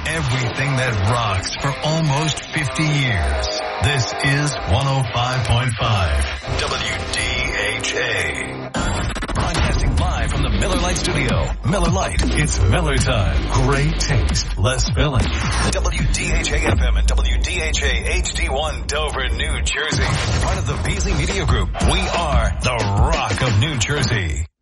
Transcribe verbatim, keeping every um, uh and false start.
everything that rocks for almost fifty years. This is one oh five point five W D H A. Broadcasting live from the Miller Lite studio. Miller Lite, it's Miller time. Great taste, less filling. W D H A F M and W D H A H D one Dover, New Jersey. Part of the Beasley Media Group. We are the Rock of New Jersey.